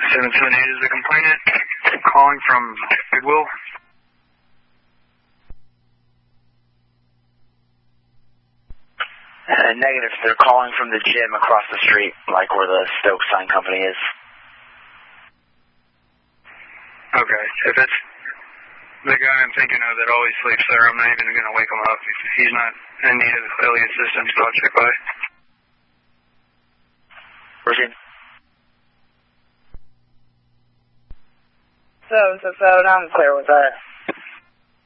778 is the complainant. Calling from Goodwill. Negative. They're calling from the gym across the street, like where the Stoke Sign Company is. Okay. If it's the guy I'm thinking of that always sleeps there, I'm not even going to wake him up. He's not in need of Elliot assistance, so I'll check by. Proceed. 767, I'm clear with that.